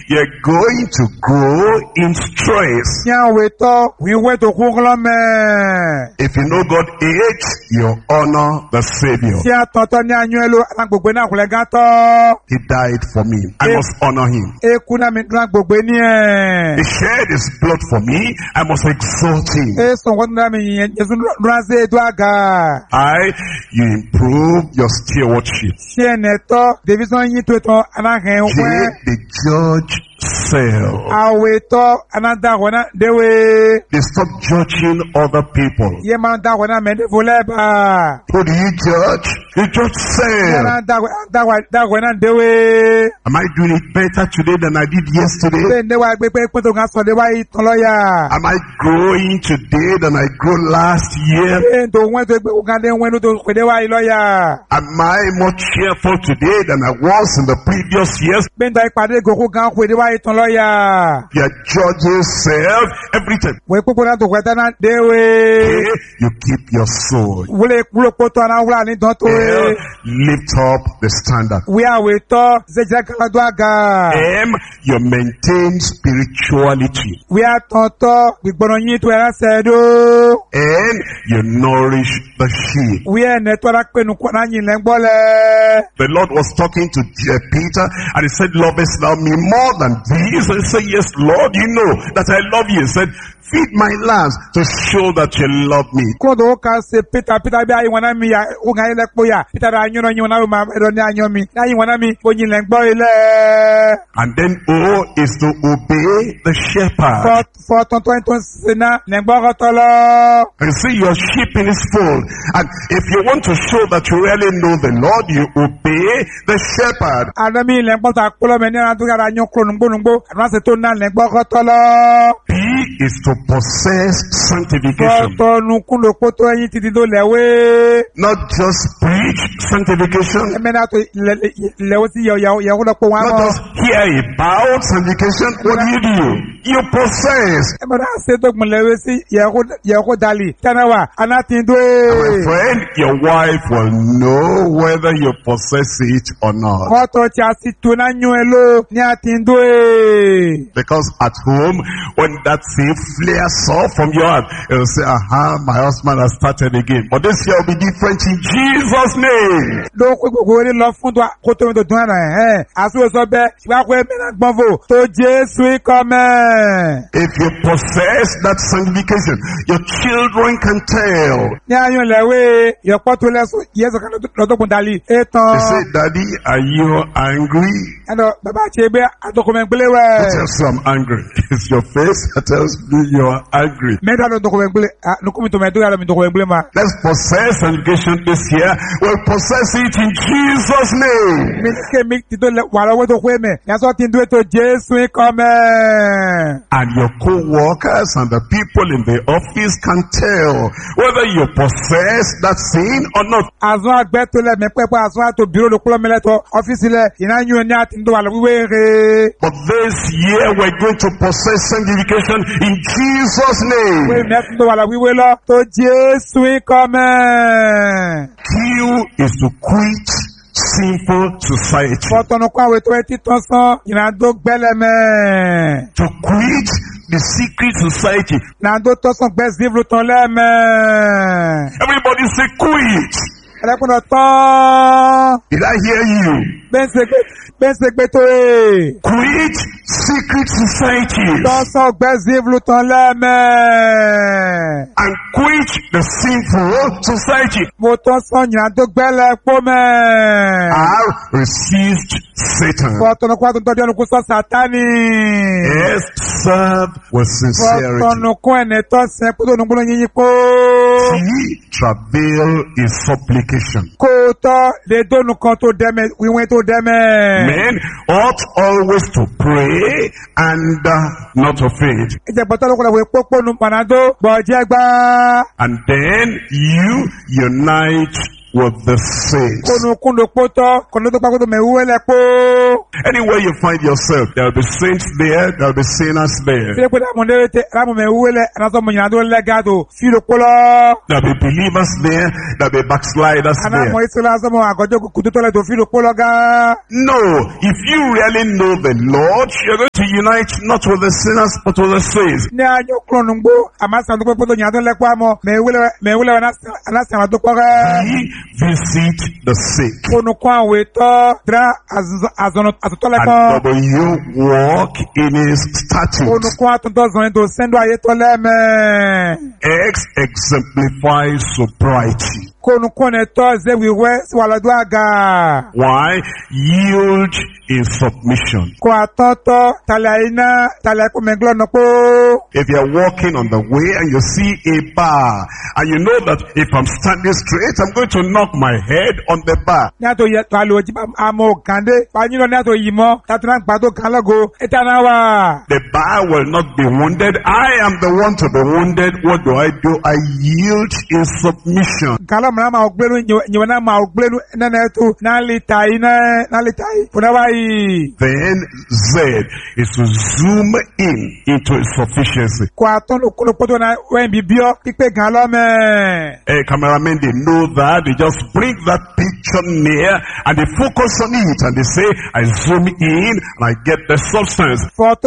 you're going to grow in stress. If you know God hates, you honor the Savior. He died for me. I must honor him. He shed his blood for me. I must exalt him. You improve your stewardship. The judge self. They stop judging other people. Who do you judge? You judge self. Am I doing it better today than I did yesterday? Am I growing today than I grew last year? Am I more cheerful today than I was in the previous years? You judge yourself every time. You keep your soul. Lift up the standard. You maintain spirituality. And you nourish the sheep. The Lord was talking to Peter and he said, lovest thou me more than these? And he said, yes, Lord, you know that I love you. He said, feed my lambs to show that you love me. And then O is to obey the shepherd. And see, your sheep in his fold. And if you want to show that you really know the Lord, you obey the shepherd. P is to possess sanctification. Not just preach sanctification. Not just hear about sanctification. What do? You possess. My friend, your wife will know whether you possess it or not. Because at home, when that thing flares off from your heart, it will say, my husband has started again. But this year will be different in Jesus' name. If you possess that sanctification, your children can tell. They say, Daddy, are you angry? I tells you I'm angry. It's your face that tells me you're angry. Let's possess sanctification this year. We'll possess it in Jesus' name. And your co-workers and the people in the office can tell whether you possess that sin or not. But this year we're going to possess sanctification in Jesus' name. Q is to quit sinful society. To quit the secret society. Everybody say quit. Did I hear you? Quit secret society. And quit the sinful society. R resist Satan. S serve with sincerity. T travail is supplication. Men ought always to pray and not to faint. And then you unite with the saints. Anywhere you find yourself, there will be saints there, there will be sinners there. There will be believers there, there will be backsliders there. No, if you really know the Lord, you're going to unite not with the sinners but with the saints. Visit the sick. And will you walk in his statutes? X exemplifies sobriety. Why? Yield in submission. If you're walking on the way and you see a bar, and you know that if I'm standing straight, I'm going to knock my head on the bar. The bar will not be wounded. I am the one to be wounded. What do? I yield in submission. Then Z is to zoom into his sufficiency. Cameramen, they know that. They just bring that picture near and they focus on it and they say, I zoom in and I get the substance.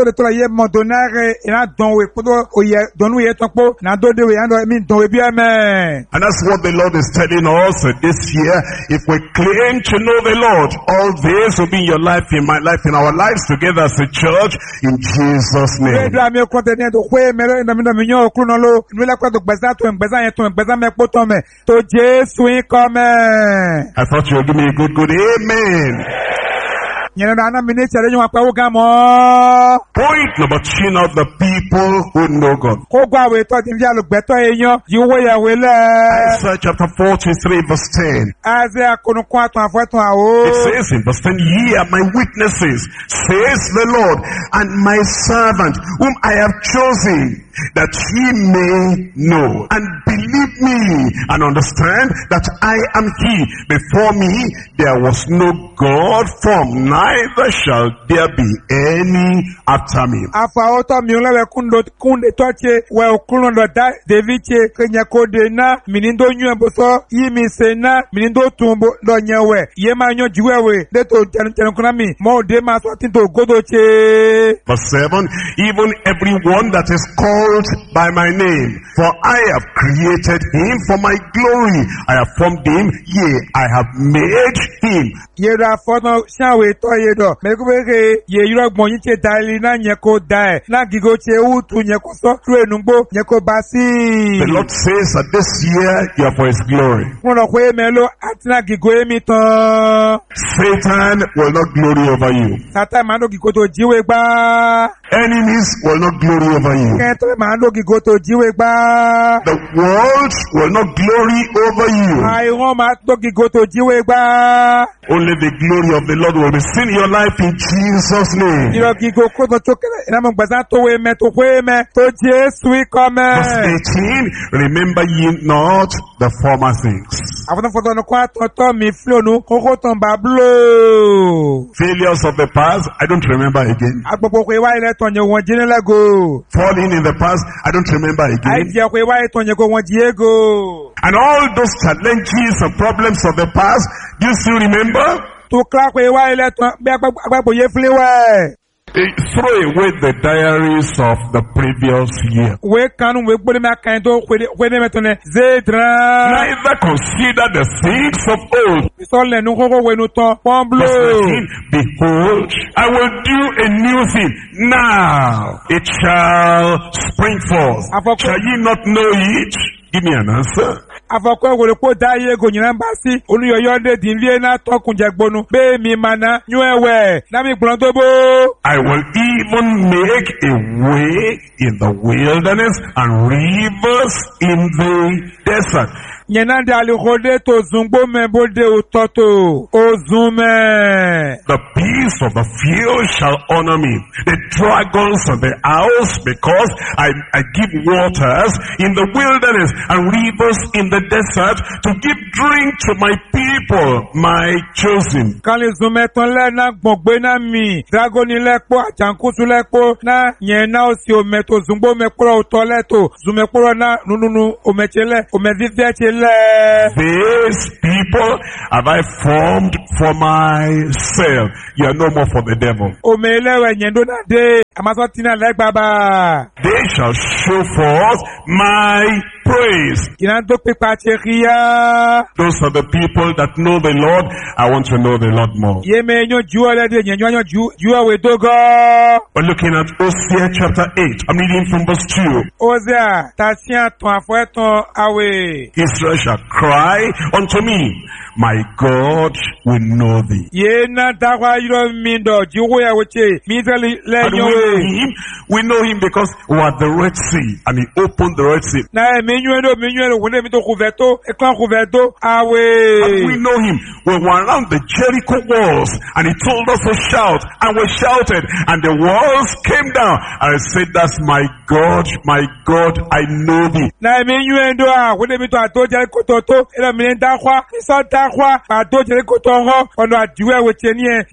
And that's what the Lord is telling us this year. If we claim to know the Lord, all this will be in your life, in my life, in our lives together as a church, in Jesus' name. I thought you would give me a good amen. Point number 2, not the people who know God. Isaiah chapter 43 verse 10. It says in verse 10, ye are my witnesses, says the Lord, and my servant, whom I have chosen, that ye may know and believe me and understand that I am he. Before me there was no God formed, neither shall there be any after me. Verse 7, even everyone that is called by my name, for I have created him for my glory. I have formed him, yea, I have made him. The Lord says that this year you are for his glory. Satan will not glory over you. Enemies will not glory over you. The world will not glory over you. Only the glory of the Lord will be seen in your life in Jesus' name. Verse 18, remember ye not the former things. Failures of the past, I don't remember again. Falling in the past, I don't remember again. And all those challenges and problems of the past, do you still remember? Throw away the diaries of the previous year. Neither consider the things of old. Behold, I will do a new thing. Now it shall spring forth. Shall ye not know it? Give me an answer. I will even make a way in the wilderness and rivers in the desert. Nyenande alikode to zungbo membode utoto. Ozume. The beasts of the field shall honor me. The dragons of the house, because I give waters in the wilderness and rivers in the desert to give drink to my people, my chosen. Kali zumeton le na gbogbe na mi. Dragoni lepo, ajankusu lepo, na nyena osi ometo zungbo mekuro utoleto. Zumekuro na nununu omechele, omevivechele. These people have I formed for myself. You are no more for the devil. Omelewe nyendo na de. Amasotina leg baba. They shall show forth my praise. Inando pipacheria. Those are the people that know the Lord. I want to know the Lord more. Yeme nyo juwa de nyo juwa we dogo. We're looking at Hosea chapter 8. I'm reading from verse 2. Hosea, tasien ton afueton awe. Israel shall cry unto me, my God will know thee. Yena dawa yiro mindo juwa ya weche. Mitali le And nyowe. we know him because we are the Red Sea, and he opened the Red Sea. Na menyuendo wone mito kuveto, eklan kuveto awe. And we know him. We were around the Jericho walls, and he told us to shout, and we shouted, and the walls came down, and I said, that's my God, I know thee. Na menyuendo wone mito ato Jericho toto, ela minenda kwa, isa takwa, ato Jericho toho, ono ajuwe wechenie,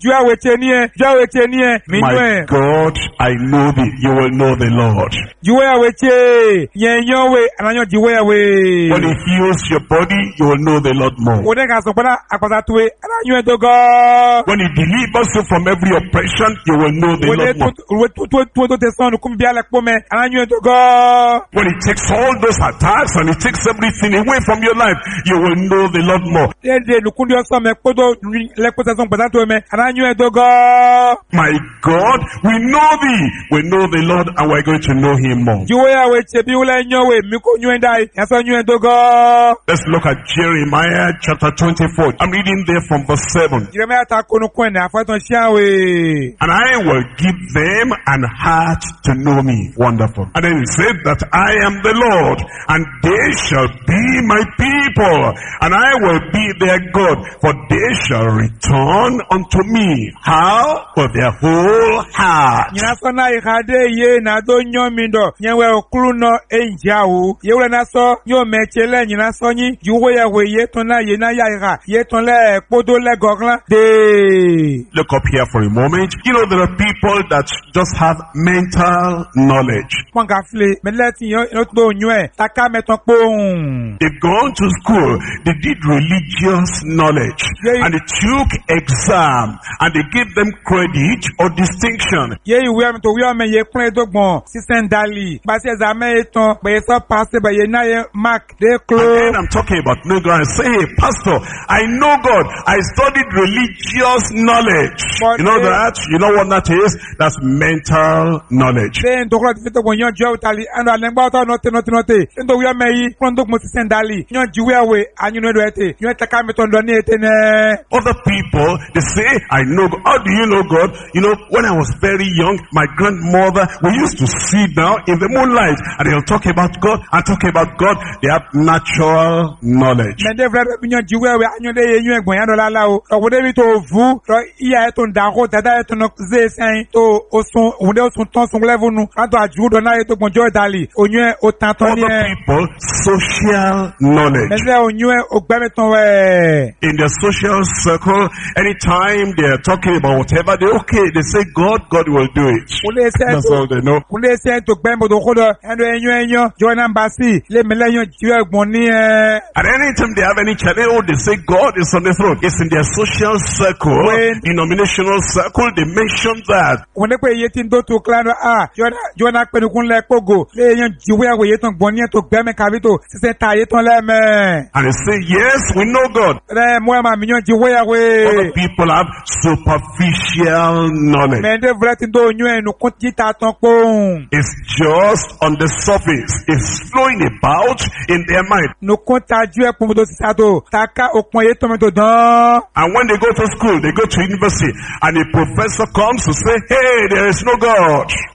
My God, I know thee. You will know the Lord. Juwe weche, yenyowe, ananyo juwe we. When he heals your body, you will know the Lord more. Ode kasopana akwasatwe, ananyo edogo. When he delivers you from every oppression, you will know the Lord more. When he takes all those attacks and he takes everything away from your life, you will know the Lord more. My God, we know thee. We know the Lord, and we're going to know him more. Let's look at Jeremiah chapter 24. I'm reading there from verse 7. And I will give them an heart to know me. Wonderful. And then he said that I am the Lord, and they shall be my people, and I will be their God, for they shall return unto me. How? For their whole heart. Look up here for a moment. You know, there are people that just have mental knowledge. They've gone to school, they did religious knowledge, and they took exam, and they gave them credit or distinction. And then I'm talking about no God. I say, hey, Pastor, I know God. I studied religious knowledge. You know that? You know what that is? That's mental knowledge. Other people, they say, I know God. How do you know God? You know, when I was very young, my grandmother, we used to sit down in the moonlight, and they'll talk about God and talk about God. They have natural knowledge. Other people, social knowledge. In their social circle, anytime they are talking about whatever, they say God will do it. That's all they know. At any time they have any challenge, they say God is on the throne. It's in their social circle, denominational circle, they mention that. And they say, yes, we know God. Other people have superficial knowledge. It's just on the surface. It's flowing about in their mind. And when they go to school, they go to university, and a professor comes to say, hey, there is no God.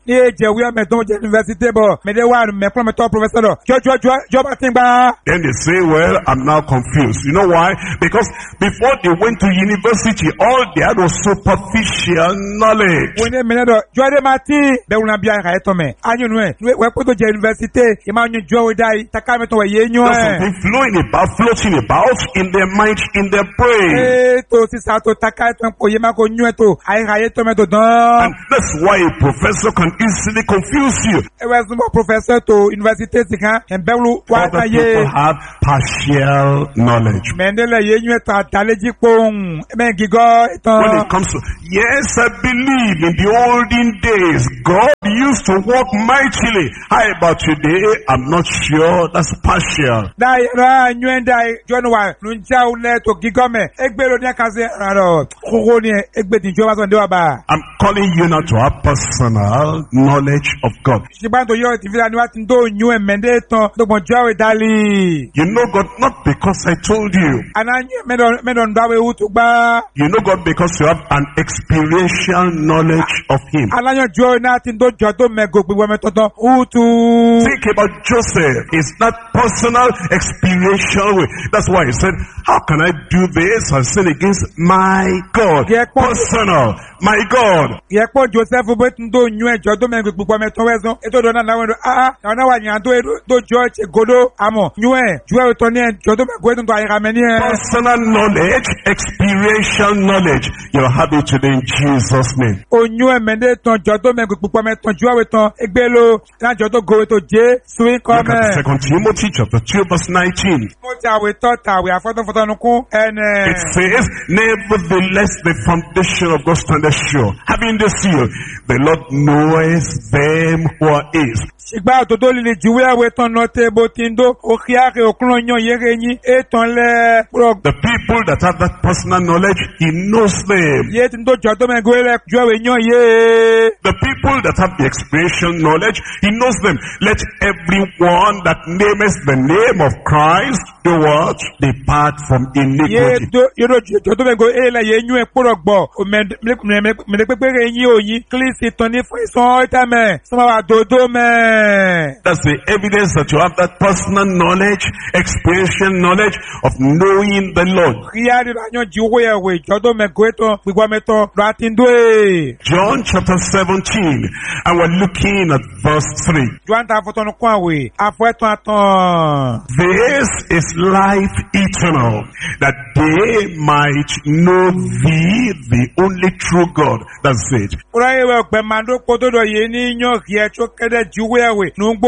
ní èjẹ̀ wíwá mẹ́tọ́ jẹ́ university bọ̀ mẹ́tẹ́ wà mẹ́kúrọ̀ mẹ́tọ́ professor jọba tí ń gbà. Then they say, well, I'm now confused. You know why? Because before they went to university, all they had was superficial knowledge. wọ́n ní mẹ́lẹ́ dọ̀ jọ́dé máa tí bẹ́ẹ̀ náà bí ara ẹ̀ tọ́ mẹ́ anyi nu ẹ̀ wẹ́ kó tó jẹ́ university yìí máa ń jọ́ wẹ́ dá yìí taká mẹ́tọ́ wẹ̀ yé nyọ́ There's ẹ̀. something floating about in their mind, in their brain. tó sísá tó taká ẹ̀ tó ń pò yé máa kó nyọ́ ẹ̀ tó àyíká yé tọ́ mẹ́tọ́ dán. And that's why a professor can easily confuse you. ẹ wẹ́ súnmọ́ professor tó university sì kan ẹ̀ bẹ́ẹ̀ lu wá Other ká yé. people have partial knowledge. mẹ́ndẹ́lẹ̀ yé nyọ́ ẹ̀ tó àtàlẹ́jì pòun ẹ̀mẹ́ gígọ́ ìtàn. When it comes to, yes, I believe in the olden days, God used to work mightily. How about today? I'm not sure. That's partial. Dáyẹ̀rọ nyúẹ́ndà jọ́nu wa nùjà ulẹ̀ tó gígọ́ mẹ́ ẹgbẹ́ ló ní ẹ̀kásẹ̀ rárọ̀ kókó ní ẹgbẹ́ tí ìjọba sọ̀ndé wa bá. I'm calling you now to have personal knowledge of God. ṣùgbọ́n tó yọ ìtìfìlà ni wàá ti ń tó nyú ẹ̀ mẹ́ndé tán lọ́gbọ̀n jọ́ ìdálì. You know God not because I told you. Àná mẹ́dọ̀ ń dáwọ́ ewu tó gbá. You know God because you have an experiential knowledge of Him. Aláyànjọ́ náà ti ń tó jọ tó mẹ́gò gbogbo ẹ̀mẹ́ tọ́tọ́ hútu. Think about Joseph. It's that personal experiential way. That's why he said, how can I do this and sin against my God? Yeah, Personal. My God. Yẹ̀pọ̀ Joseph bó ti ń tó nyú ẹ̀jọ́ tó mẹ́gò gbogbo ẹ̀mẹ́ tọ́ wẹ́sán. Ètò ìdọ́nà náà wẹ́n àwọn náà wà yàn tó jọ ẹ̀ṣẹ̀ godo àmọ̀ nyú ẹ̀ ju ẹ̀ tó ní ẹ̀jọ́ tó mẹ́gò ètò àyíká mẹ́ ní ẹ̀. Personal knowledge, experiential knowledge. You'll have it today in Jesus' name. Onyu ẹ̀mẹ́dẹ́ tán jọ tó mẹ́gò gbogbo ẹ̀mẹ́ tán ju ẹ̀wẹ̀ tán ẹgbẹ́ ló lájọ tó gòwé tó jẹ́ sùn kọ́ Look mẹ́. at 2 Timothy chapter 2 verse 19. Mo ti àwẹ̀ tọ́ tàwẹ̀ àfọ́tọ́fọ́tọ́nukún ẹnẹ̀. It says, nevertheless the foundation of God standeth sure, having the seal, the Lord knoweth them who are his. Ṣìgbà òtòtó líle jìwé ẹ̀wẹ̀ tán náà tẹ́ bó ti ń dó òkè àrè òkúnlọ̀ yan yẹ́rẹ́ yín ètàn lẹ́ púrọ̀. The people that have that personal knowledge, he knows them. Yé ti ń tó jọ tó mẹ́gò rẹ̀ ju ẹ̀wẹ̀ yan yé. The people that have the experiential knowledge, he knows them. Let everyone that nameth the name of Christ do what? Depart from Yé iniquity. tó yóò jọ tó mẹ́gò èèlà yé yún ẹ̀ púrọ̀ gbọ̀ mẹ́lẹ́pẹ́pẹ́rẹ́ yín òyìn kílísì tán ní fún ìsàn ìtàmẹ́ sọ́mọ́ àdòdó mẹ́. That's the evidence that you have that personal knowledge, experiential knowledge of knowing the Lord. Kíyáàdì àyàn jíwó ẹ̀wẹ̀ ìjọ́dọ̀ mẹ́gòétọ̀ gbígbàmẹ́tọ̀ lọ́àtìndóè. John chapter 17, and we're looking at verse 3. Jọ́ǹtà àfọ̀tọ́nù kún àwẹ̀ àfọ̀ẹ́tàn àtàn. This is life eternal, that they might know thee, the only true God. That's it. Kúrò ìwẹ̀ ọ̀gbẹ́ màdó kótódọ̀ yé ní yàn kí ẹ tó kéde jíwó ẹ̀wẹ̀ nùgbó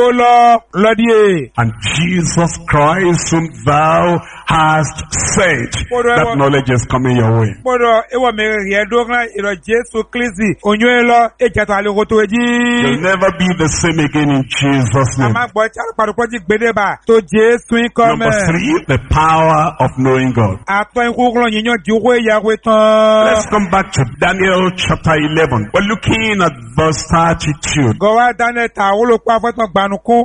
lọ́díè. And Jesus Christ whom thou hast sent, that knowledge is coming your way. Kúrò ìwọ̀ mẹ́rin rí ẹ̀dọ́gán ìrọ̀ Jésù Kristi oyún ẹ̀ lọ ìjẹ́tọ̀ àlekò tó jí. You'll never be the same again in Jesus' name. Àmà gbọ́ tí alùpàdùpọ̀ jí gbédébà tó Jésù ń kọ́ Number mẹ́. 3, the power of knowing God. Àtọ́ ìkúkúrọ̀ yìnyín jíwó ìyàwó tán. Let's come back to Daniel chapter 11. We're looking at verse 32. Gọ̀wá Daniel ta olùkọ́ afọ́tàn gbanukún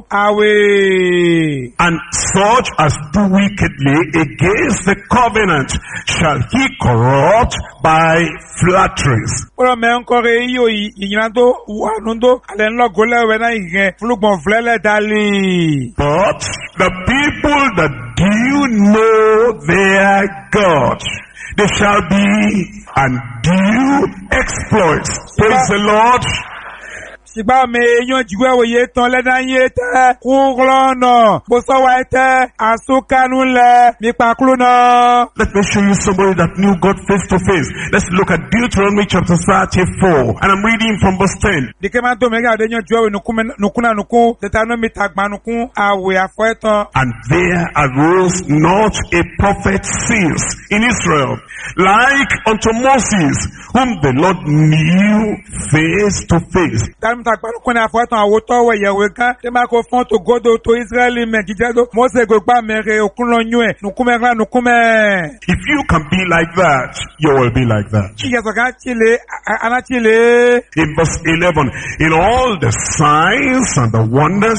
àwẹ̀. And such as do wickedly against the covenant shall he corrupt by flatteries. Kúrò mẹ́ ń kọ́re yíyó ìyìnà tó wà nùdó àlẹ́ ńlọ́gọ́lẹ́wẹ̀ náà ìyẹn fúlùgbọ̀n fúlẹ́lẹ̀ dálé. But the people that do know their God, they shall be and do exploits. Praise the Lord. Ṣìgbà mi èèyàn jìwé òye tán lẹ́dá yé tẹ́ kúrò náà bó sọ́wọ́ ẹ tẹ́ àsúkánú lẹ̀ nípa kúrò náà. Let me show you somebody that knew God face to face. Let's look at Deuteronomy chapter 34. And I'm reading from verse 10. Dìkẹ́ máa ń tó mẹ́rin àdéyàn jùwé nùkúnà nùkún Deuteronomy tàgbà nùkún àwẹ̀ àfọ́ẹ́tàn. And there arose not a prophet since in Israel, like unto Moses, whom the Lord knew face to face. Tàgbà nùkún ní àfọ́ẹ́tàn àwòtọ́wọ̀ ìyẹ̀wò kan tí máa kó fọ́n tó gòdò tó Israẹli mẹ́ jíjẹ́dó Mósè gbogbo mẹ́rin òkun lọ yún ẹ̀ nùkúmẹ́rin nùkúmẹ́. If you can be like that, you will be like that. Ìyẹ̀sọ̀ kan chile, anáchile. In verse 11, in all the signs and the wonders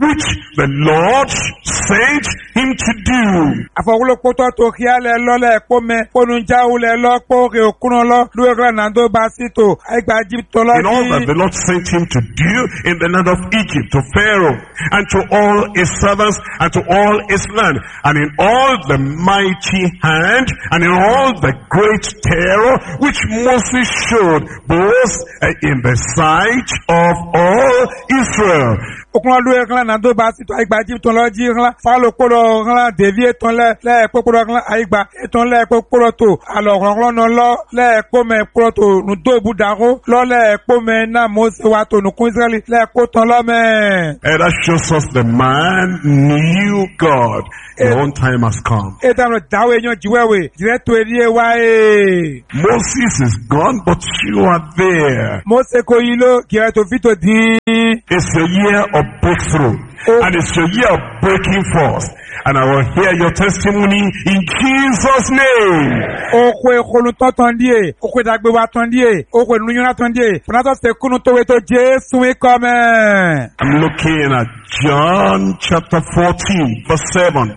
which the Lord sent him to do. Afọwọ́lọ́pọ̀tọ́ tó kí á lẹ lọ́lẹ̀ ẹ̀pọ̀ mẹ́, onújáwó lẹ lọ́pọ̀ rẹ̀ òkúrọ̀ lọ, lórí Rànàdó bá sítò, àìgbà Egypt lọ In all that the Lord sent him to do in the land of Egypt, to Pharaoh, and to all his servants, and to all his land, and in all the mighty hand, and in all the great terror which Moses showed, both in the sight of all Israel. Okun ọdún ẹ̀kọ́lá náà tó bá sítò àìgbà Egypt lọ jí ńlá, fálòpọ̀lọ̀ ńlá, dèví ètò lẹ́ẹ̀pọ̀pọ̀lọ̀ ńlá, àìgbà ètò lẹ́ẹ̀pọ̀pọ̀lọ̀ tó, àlọ̀rọ̀lọ́nà lọ lẹ́ẹ̀pọ̀mẹ̀ tó, nùdó ìbúdàró lọ lẹ́ẹ̀pọ̀mẹ̀ náà Mósè wa tó nùkún Ísírẹ́lì lẹ́ẹ̀pọ̀ tán lọ́mẹ̀. And that shows us the man knew God. Your own time has come. Moses is gone, but you are there. It's a year of breakthrough. And it's a year of breaking forth. And I will hear your testimony in Jesus' name. I'm looking at John chapter 14 verse 7.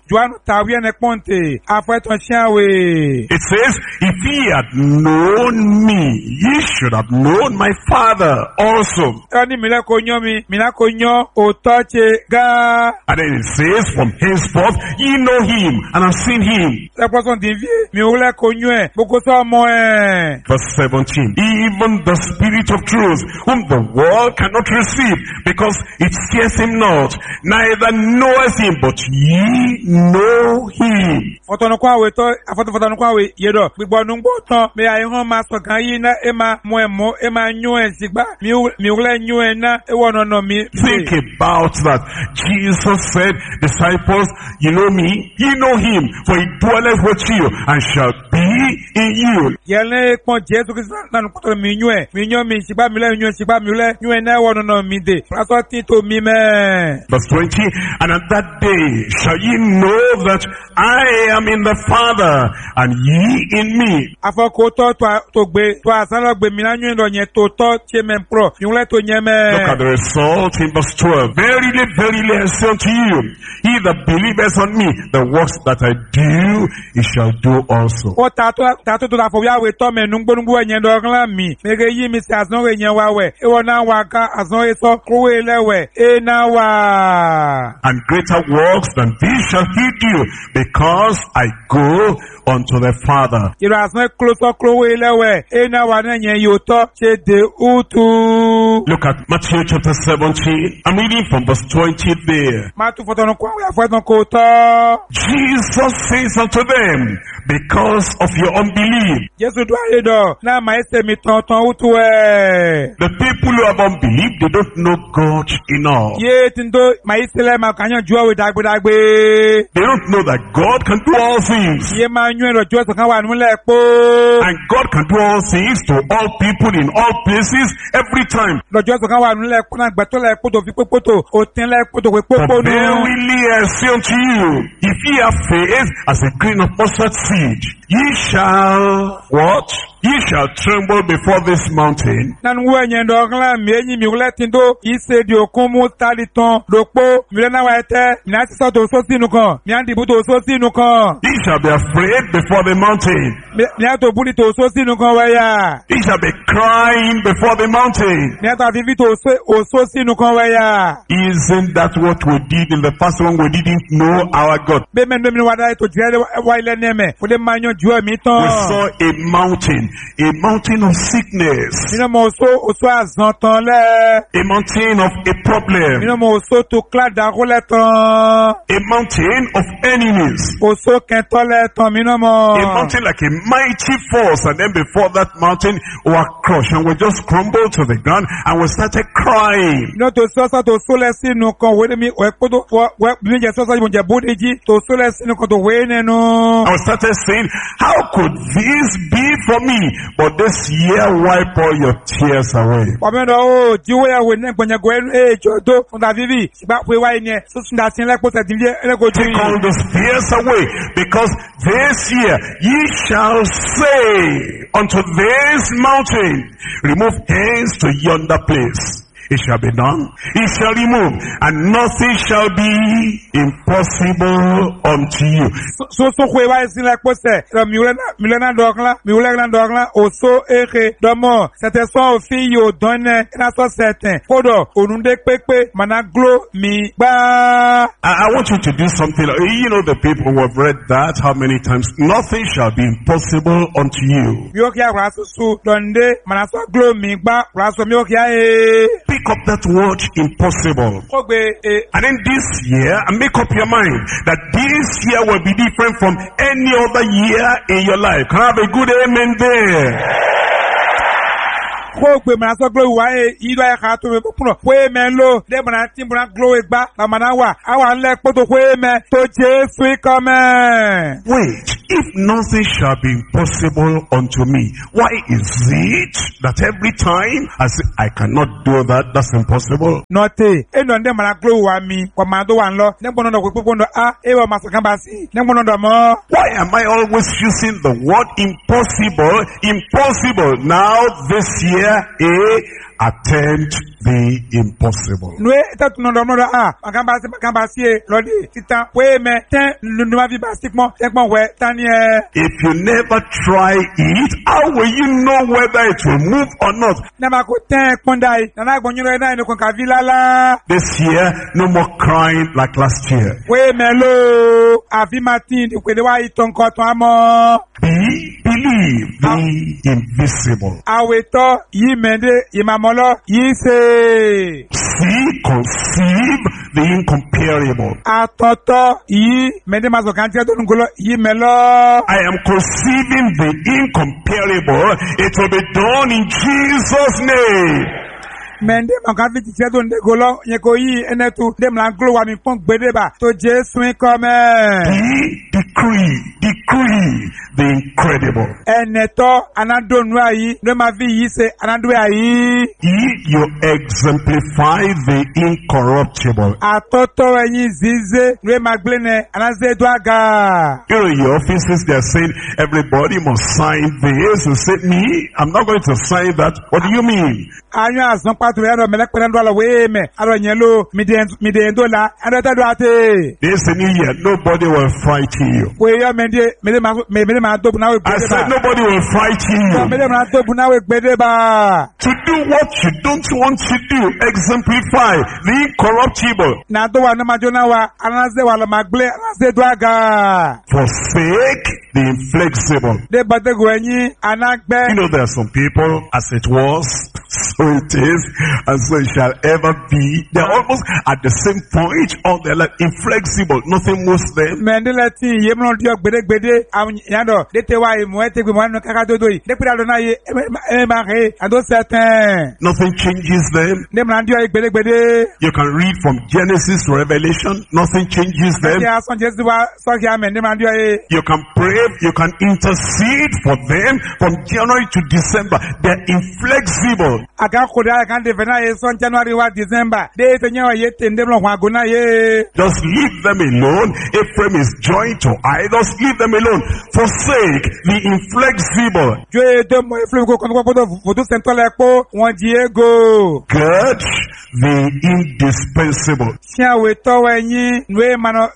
It says, if ye had known me, ye should have known my Father also. And then it says, from henceforth ye know him and have seen him. Verse 17. Even the Spirit of truth, whom the world cannot receive, because it sees him not, neither knoweth him, but ye know him. Think about that. Jesus said, disciples, you know me, ye know him, for he dwelleth with you and shall be in you. Verse 20, and at that day shall ye know that I am in the Father, and ye in me. Look at the result in verse 12. Verily, verily, I say unto you, he that believeth on me, the works that I do, he shall do also. And greater works than these shall he do, because I go unto the Father. Look at Matthew chapter 17. I'm reading from verse 20 there. Jesus says unto them, because of your unbelief. The people who have unbelief, they don't know God enough. They don't know that God can do all things. And God can do all things to all people in all places every time. But verily I say unto you, if ye have faith as a grain of mustard seed, ye shall what? Ye shall tremble before this mountain. Ye shall be afraid before the mountain. Ye shall be crying before the mountain. Isn't that what we did in the first one? We didn't know our God. We saw a mountain of sickness, a mountain of a problem, a mountain of enemies, a mountain like a mighty force, and then before that mountain we were crushed and we just crumbled to the ground and we started crying. And we started saying, how could this be for me? But this year wipe all your tears away. Take all those tears away, because this year ye shall say unto this mountain, remove hence to yonder place. it shall be done. It shall remove, and nothing shall be impossible unto you. So kwe wa isi la pose. Milena dogla oso eke domo. C'était son fille au donne na so certain. Kodo onunde pepe managlo mi ba. I want you to do something. You know the people who have read that how many times? Nothing shall be impossible unto you. Yokia raso su donde manaso glo mi ba raso yokia Pick up that word impossible. And then this year, and make up your mind that this year will be different from any other year in your life. Can I have a good amen there? Kogbe manaso glo wa ido ya ka to me puno we men lo de bana timbuna glo egba la manawa awa nle poto we me to Jesu come. Wait, if nothing shall be impossible unto me, why is it that every time I say I cannot do that, that's impossible? Note eno nde mana glo wa mi kwa mando wan lo ne bono ko popondo e wa masakamba si ne bono do mo. Why am I always using the word impossible? Impossible. Now this year, attempt the impossible. Nwe tatu no makamba si lodi titan we me ten no ma vi bastikmo ekmo we tanie. If you never try it, how will you know whether it will move or not? Na ma ko ten kondai na gbonyoro na ko ka vilala. This year, no more crying like last year. We me lo avi matin de kwede wa itonko to amo. Believe the invisible. Aweto yi mende imamolo yi se. See, conceive the incomparable. Atoto yi mende mazokantia to ngolo yi melo. I am conceiving the incomparable. It will be done in Jesus' name. Mende makavi tise to ndegolo yeko yi enetu de mlanglo wa mi pon gbedeba to Jesu come. Decree the incredible. Eneto anadonu ayi no ma vi yi se anadu ayi. You exemplify the incorruptible. Atoto enyi zize no maglene anaze dwaga. You know, in your offices they are saying everybody must sign this. You say, me, I'm not going to sign that. What do you mean? Anya azon patu ero melekpere ndo ala we me aro nyelo mide ndola andota do ate. This new year nobody will frighten you. We yo mede ma do na we gbedeba. I said nobody will frighten you. Mede ma do na we gbedeba. To do what you don't want to do, exemplify the incorruptible. Na do wa na ma jona wa anaze wa lo magle anaze dwaga. Forsake the inflexible. De bade go enyi anagbe. You know there are some people, as it was, so it is, and so it shall ever be. They're almost at the same point, or they're like inflexible. Nothing moves them. Mendelati yemno dio gbede yando de te wa mo ete gbe mo no kaka dodo yi. De pira do na ye e ma re ando certain. Nothing changes them. De mran dio gbede. You can read from Genesis to Revelation. Nothing changes them. Ya son Jesu wa so ki amen de mran dio e. You can pray, you can intercede for them from January to December. They're inflexible. Aka koda kan de vena e son January wa December. De te nyawa ye te ndemlo kwa gona ye. Just leave them alone. Ephraim is joined to idols. Leave them alone. Forsake the inflexible. Je de mo Ephraim ko kon ko foto central epo won di ego. Gird the indispensable. Sia we to wenyi nwe mano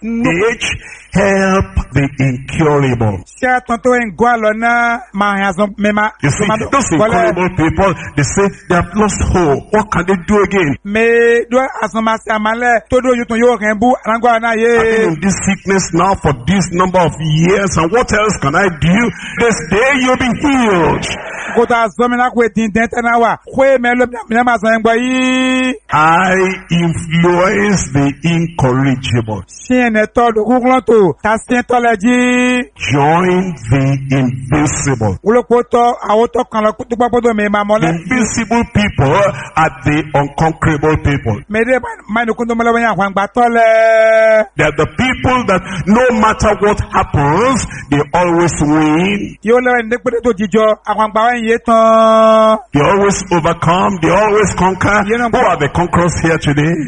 H, help the incurable. Sia tonto en gwalo na ma hazon mema. You see, those incurable people, they say they have lost hope. What can they do again? Me do asomasi amale todo yuton yo rembu rangwa na ye. I've been in this sickness now for this number of years, and what else can I do? This day you'll be healed. Kota asomina kwe tin dente na wa. Kwe me lo me ma so engbo yi. I influence the incorrigible. Sien todo kuglonto tasien toleji. Join the invisible. Ulopoto awoto kan lo kutupa podo me ma mole. Invisible people are the unconquerable people. Me de ma no kundo mele wan kwangba tole. They are the people that no matter what happens, they always win. Yo le ndekpede to jijo akwangba wan yetan. They always overcome. They always conquer. Who are the conquerors here today?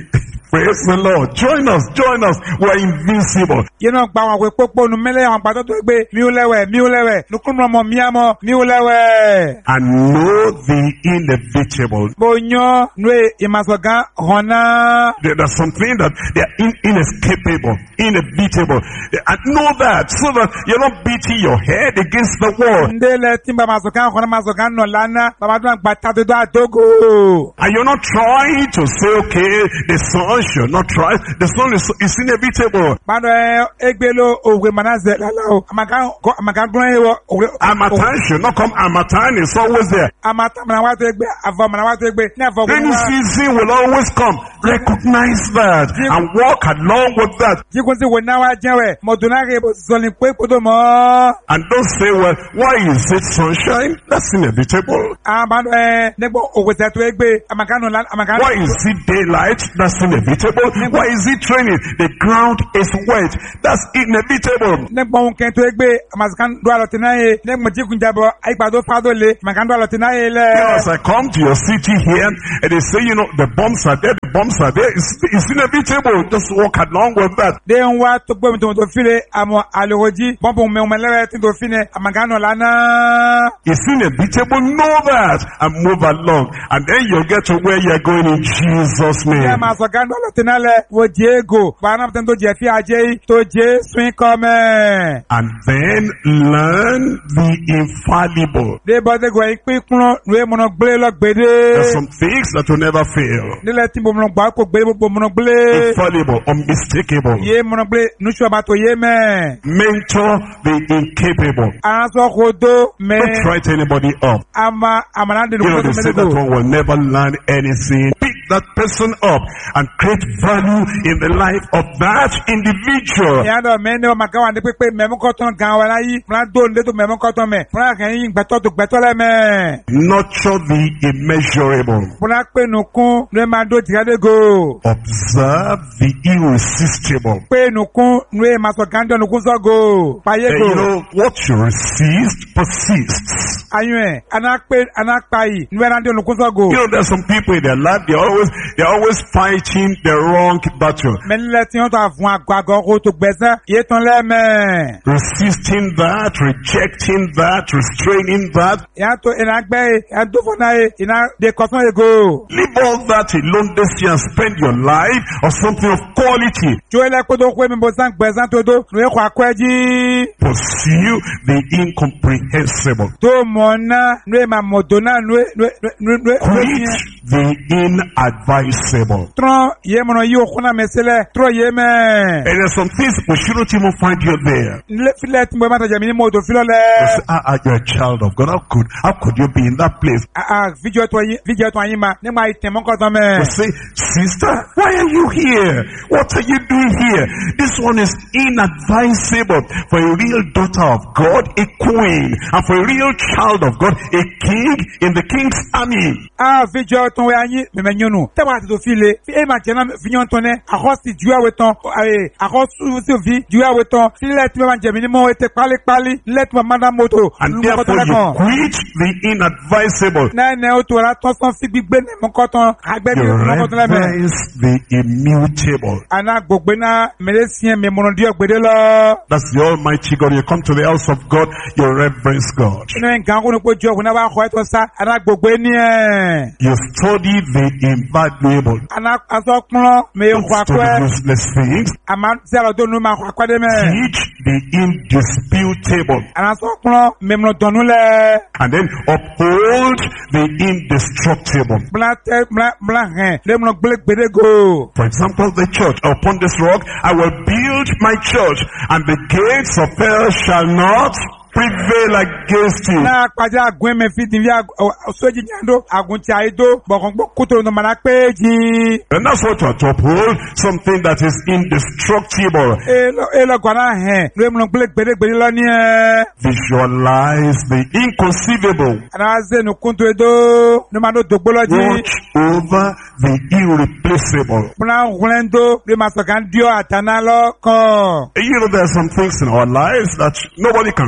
Praise the Lord. Join us. We're invincible. Yéé náà gba àwọn àwẹ̀ pópó nu mẹ́lẹ̀ àwọn àgbàdo tó gbé miúlẹ̀wẹ̀ nukúnmọ̀ mọ̀ míàmọ̀ miúlẹ̀wẹ̀. And know the inevitable. Bonyọ́ nue ìmàsọ̀gán hànà. There's something that they are inescapable, inevitable. And know that so that you're not beating your head against the wall. Ndélé tí bá màsọ̀gán hànà màsọ̀gán nọ̀ lánàá bàbá tó ń gbà tàbí tó àdógò. And you're not trying to say, okay, the sun should not try. The sun is inevitable. Bàdọ̀ ẹgbẹ́ló òwe mànàzẹ̀ lálá o. Àmàgán gbọ́n ẹ̀wọ̀ òwe. Harmattan should not come. Harmattan is always there. Àmàtà mànàwá tó gbé àfọ̀ mànàwá tó gbé ní àfọ̀ Rainy gbọ́n. season will always come. Recognize that and walk along with that. Jíkun sí wò náà wá jẹ́wẹ̀ mọ̀dúnà rẹ̀ bó sọ ní pé kótó mọ́. And don't say, well, why is it sunshine? That's inevitable. Àbàdọ̀ nígbà òwe tẹ̀ tó gbé àmàgán nọ̀ lánàá àmàgán. Why is it daylight? That's inevitable. Why is it raining? The ground is wet. That's inevitable. Nígbà òun kẹ́ tó gbé àmàgán dọ́ àlọ́ tẹ̀ náà yé nígbà jíkun jábọ̀ àyípadà fàdó lé àmàgán dọ́ àlọ́ tẹ̀ náà yé lẹ̀. As I come to your city here and they say, the bombs are there, it's inevitable. Just walk along with that. Dé ń wá tó gbé mi tó file àmọ́ àlòròjì bọ́ǹpù mẹ́wọ́mẹ́lẹ́rẹ́ tí tó fi ní àmàgán nọ̀ lánàá. It's inevitable. Know that and move along. And then you'll get to where you're going in Jesus' name. Ṣé màá sọ gánà lọ tí náà lẹ̀ wo Jéego bàánà tó jẹ́ fi àjẹ́ tó jẹ́ sún kọ́ mẹ́. And then learn the infallible. Dé bọ́dẹ̀ gbọ́ ìpín kúrò lóye mọ̀nà gbélé lọ gbèdé. There's some things that will never fail. Nílẹ̀ tí mo mọ̀nà gbà kó gbélé gbogbo mọ̀nà gbélé. Infallible, unmistakable. Yé mọ̀nà gbélé nùsùn ọba tó yé mẹ́. Mentor the incapable. Aránsọ́ kò dó mẹ́. Don't try to anybody up. Àmàlà dènù kó tó They say that mẹ́lẹ́dò. one will never learn anything. Pick that person up and create value in the life of that individual. Yàrá mẹ́ni ọmọ kan wà ní pípé mẹ́mú kọ́tọ́ gan wa láyé. Múlá dóun dé tó mẹ́mú kọ́tọ́ mẹ́. Múlá kàn yín gbẹ́tọ́ tó gbẹ́tọ́ lẹ́ mẹ́. Nurture the immeasurable. Múlá pé nùkún ló máa dó tìrẹ́dẹ́gò. Observe the irresistible. Pé nùkún ló máa sọ gándọ̀ nùkún sọ́gò. Payégo. What you resist persists. Ayún ẹ̀ anápáyì ló máa dó nùkún sọ́gò. There's some people in their life, they're always fighting the wrong battle. Mẹ́lẹ́lẹ́ tí wọ́n tó àfún àgọ́ kó tó gbẹ̀sẹ̀ yé tán lẹ́mẹ̀. Resisting that, rejecting that, restraining that. Yàtọ̀ ìnagbẹ́ yàtọ̀ fọ́nà ìná de kọ́sán ego. Leave all that alone this year and spend your life on something of quality. Joẹ́lẹ́ kó tó kó mi bó sàn gbẹ̀sán tó dó lóye kó akọ́ jí. Pursue the incomprehensible. Tó mọ̀ náà lóye máa mọ̀ tó náà lóye. Quit the inadvisable. Trọ́ yé mọ̀nà yí òkúnà mẹ́sẹ̀lẹ̀ trọ́ yé mẹ́. And there's some things we shouldn't even find you there. Filẹ̀ tí mo máa tajà mí ní mọ́tò filọ̀ You lẹ̀. say, you're a child of God. How could you be in that place? Fíjọ́ tó yín ma nígbà ìtẹ̀mọ́ kọ́tọ́ mẹ́. You say, sister, why are you here? What are you doing here? This one is inadvisable for a real daughter of God, a queen, and for a real child of God, a king in the king's army. Fíjọ́ tó wẹ́ ayé mẹ́mẹ́ nyọ́nù. Tẹ́wọ́ àti tó fi le. Fi é máa jẹ́ náà fi yàn tán ní. Àkọ́sí ju àwẹ̀ tán. Àkọ́sí fi ju àwẹ̀ tán. Sílẹ̀ tí wọ́n máa jẹ̀mí ní mọ́ ètè pálípálí. Nílẹ̀ tí wọ́n máa dá mọ́tò. And therefore you quit the inadvisable. Náà ó tó ra tán sán sí gbígbé ní mọ́kọ́tán. Àgbẹ̀ ní You mọ́kọ́tán lẹ́mẹ̀. reverence the immutable. Àná gbogbo náà mẹ́lẹ́ siẹ́ mi mọ̀nà díẹ̀ gbèdé lọ. That's the Almighty God. You come to the house of God, you reverence God. Inú nǹkan kó ní kó jẹ́ òkú náà bá kọ́ ẹ̀tọ́ sá. Àná gbogbo ní ẹ̀. You study the invaluable. Àná aṣọ kúnlọ́ mi ń Don't kọ́ akọ́ study ẹ̀. useless things. Àmà tí a lọ tó nu máa kọ́ akọ́ dé mẹ́. Teach the indisputable. Àná aṣọ kúnlọ́ mi mọ̀ dọ̀nù lẹ̀. And then uphold the indestructible. Bla hẹn lé mọ̀ gbélé go. For example, the church. Upon this rock, I will build my church, and the gates of hell shall not prevail against you. Náà pàjẹ́ àgùn ẹ̀mẹ́ fi dìbí sójì nyàndó àgùn tí a yé dó bọ̀kàngbó kútó ní mọ̀nà péjì. And that's what you are to uphold, something that is indestructible. Èlò gbọ́dọ̀ hẹn lé mọ̀ gbélé lọ ní ẹ̀. Visualize the inconceivable. Àná ṣe ní kúntó edó ní màá dó dògbó lọ jí. Watch over the irreplaceable. Bùnà wúlẹ́ńdó lè máa sọ̀kan díọ̀ àtàná lọ kàn. There are some things in our lives that nobody can replace.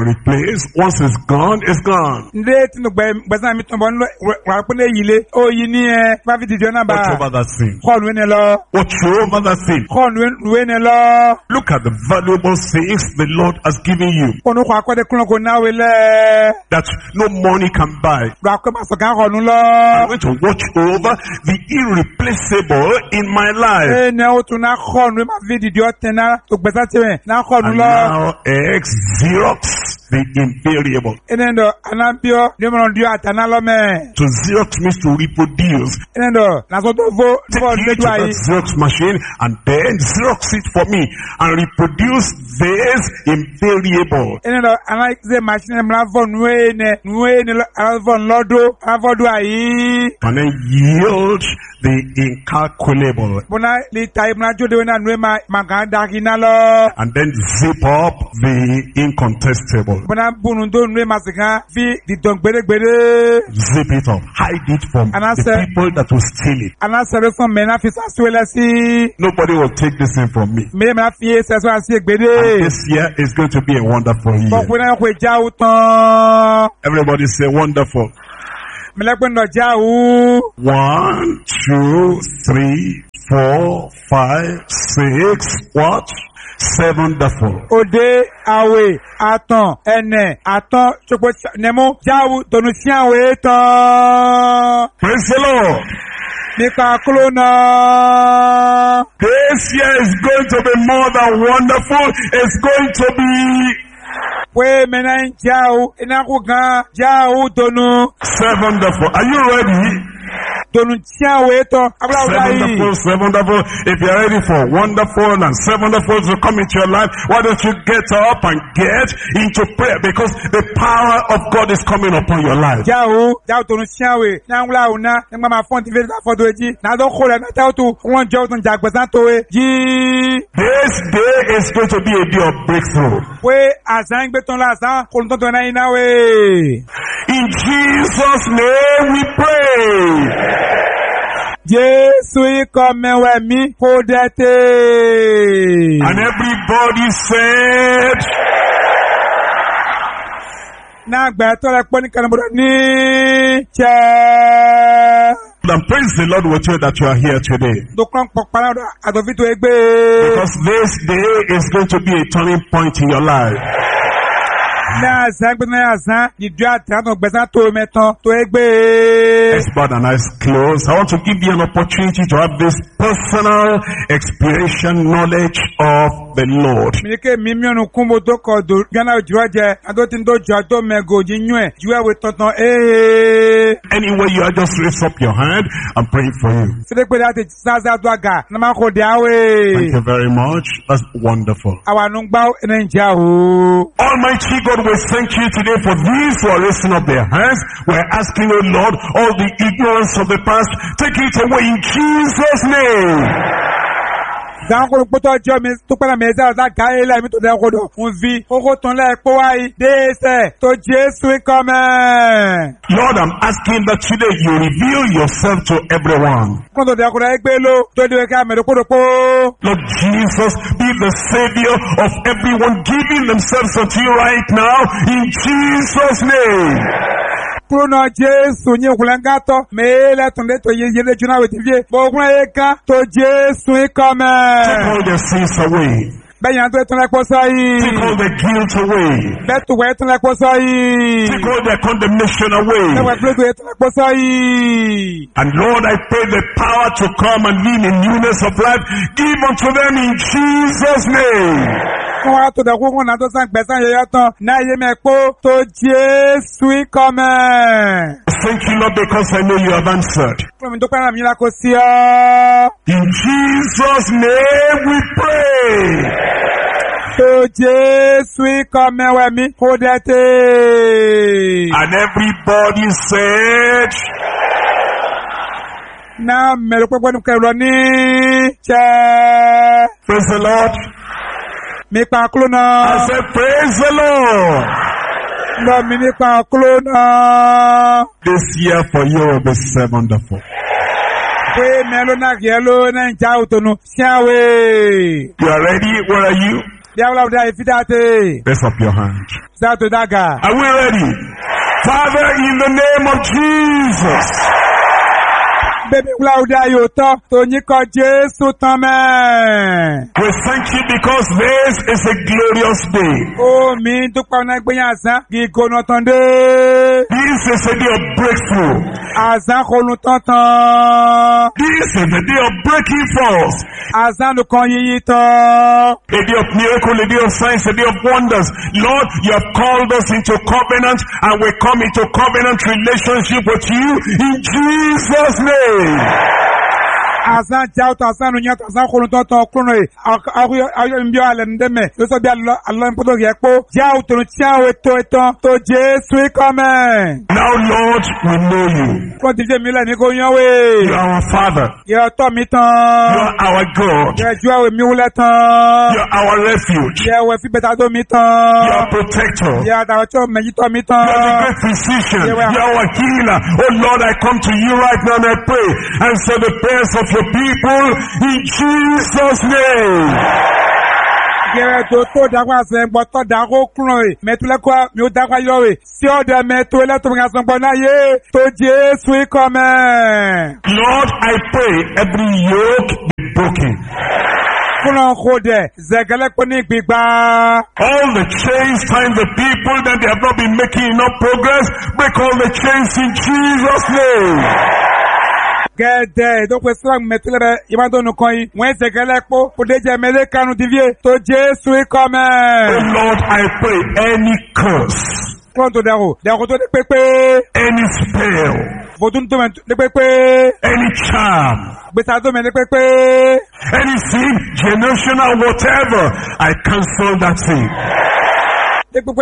place. Once it's gone, it's gone. Nde tinu gbẹ̀sán mi tún bọ̀ nínú wà pínlẹ̀ yìí lé. Ó yí ní ẹ bá fi dìjọ́ náà bá. Watch over that sin. Kọ́ọ̀nù wẹ́ni lọ. Watch over that sin. Kọ́ọ̀nù wẹ́ni lọ. Look at the valuable things the Lord has given you Kọ́ọ̀nù kọ́ akọ́dé kúnlẹ̀ kò náwó lẹ̀. that no money can buy. Lọ akọ́ máa sọ̀kan kọ́ọ̀nù lọ. I'm going to watch over the irreplaceable in my life. Ẹ ní o tún náà kọ́ọ̀nù máa fi dìjọ́ tẹ̀ náà tó gbẹ̀sán tiẹ̀ náà kọ́ọ̀nù And lọ. now Xerox the invariable. Ene ndo anambio lemon dio atana lome. To Xerox means to reproduce. Ene ndo nazoto vo Take it to that Xerox machine and then Xerox it for me and reproduce this invariable. Ene ndo anaize machine mlavo nuene alavo lodo alavo ayi. And then yield the incalculable. Bona li tai mnajo de na nuema maganda kinalo. And then zip up the incontestable. Bona bunu do nuema sika vi di don gbere. Zip it up. Hide it from the people that will steal it. Anasere son mena fi sasuela si. Nobody will take this thing from me. Me mena fi sasuela si gbere. And this year is going to be a wonderful year. Bokuna ko ja utan. Everybody say wonderful. 1, 2, 3, 4, 5, 6, what? 7 wonderful. Ode awe aton ene aton chokpo nemo jawu tonusiawe ton. Praise the Lord. Nika klona. This year is going to be more than wonderful. It's going to be we menen jawu inakuga jawu tonu. 7 wonderful. Are you ready? Tonusiawe ton. Seven wonderful. If you are ready for wonderful and 7 wonderful to come into your life, why don't you get up and get into prayer, because the power of God is coming upon your life. Jawu tonusiawe nangula una ngama fonti veda fodo eji na do khole na tautu won jawu ton jagbesan to e ji. This day is going to be a day of breakthrough. We azan gbe ton la san ko ton ton na ina we. In Jesus' name we pray. Jésus comme mi kodete. And everybody said, na gba to le pon kan bodo ni che. And praise the Lord with you that you are here today. Because this day is going to be a turning point in your life. Let's bow and eyes closed. I want to give you an opportunity to have this personal experiential knowledge of the Lord. Anyway, you are, just raise up your hand. I'm praying for you. Thank you very much. That's wonderful. Almighty God, we thank you today for these who are raising up their hands. We're asking, oh Lord, all the ignorance of the past, take it away in Jesus' name. Lord, I'm asking that today you reveal yourself to everyone. Lord Jesus, be the Savior of everyone giving themselves unto you right now in Jesus' name. Kuno Jesu nye kulangato mele tunde to yele juna wetivie bokuna eka to Jesu ikome. Take all their sins away. Take all the guilt away. Take all their condemnation away. And Lord, I pray the power to come and live in newness of life. Give unto them in Jesus' name. Thank you, Lord, because I know you have answered. In Jesus' name we pray. And everybody said, praise the Lord. I said, praise the Lord. This year for you will be so wonderful. You are ready? Where are you? Diablo da ifidate. Raise up your hand. Zato daga. Are we ready? Father, in the name of Jesus. Baby Claudia Yoto, Tonyiko Jesu Tame. We thank you because this is a glorious day. Oh, me to connect Benyaza, Gigono Tonde. This is a day of breakthrough. Azan Holutanta. This is the day of breaking forth. Azan Lukonyito. A day of miracle, a day of signs, a day of wonders. Lord, you have called us into covenant and we come into covenant relationship with you in Jesus' name. Azan Jauta Azan Unyata Azan Holutanta Krono. Ayo Mbio Alendeme. Yoso Bia Allah Mpoto Yako. Jauto Chiao Eto to Jesu Come. Now, Lord, we know you. You are our Father. You are our God. You are our refuge. You are our protector. You are the great physician. You are our healer. Oh Lord, I come to you right now and I pray. Answer the prayers of your people in Jesus' name. To Dagua Zemboto Dago Kroy, Metulaqua, Mudagua Yoe, Sioda Metula Tongazobonaye, to Jesu Come. Lord, I pray every yoke be broken. All the chains tying the people that they have not been making enough progress, break all the chains in Jesus' name. Gede donc strong metulere imando no koi wense gelepo podeje melekanu divie to Jesu Come. Oh Lord, I pray any curse, any spell, any charm, anything generational, whatever, I cancel that thing. I take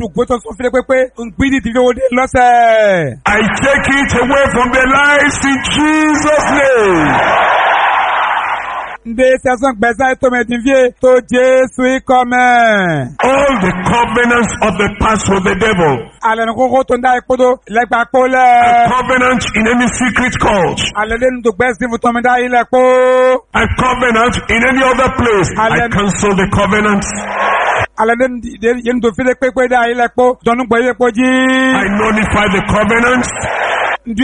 it away from their lives in Jesus' name. All the covenants of the past with the devil, a covenant in any secret cult, a covenant in any other place, I cancel the covenant. I nullify the covenant. And